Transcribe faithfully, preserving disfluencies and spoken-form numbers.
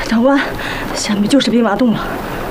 长官，下面就是兵马侗了。